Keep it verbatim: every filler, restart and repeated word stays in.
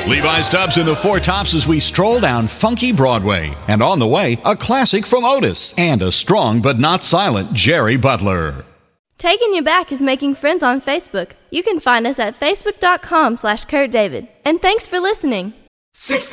Levi Stubbs and the Four Tops as we stroll down funky Broadway. And on the way, a classic from Otis and a strong but not silent Jerry Butler. Taking You Back is making friends on Facebook. You can find us at facebook.com slash Kurt David. And thanks for listening. sixteen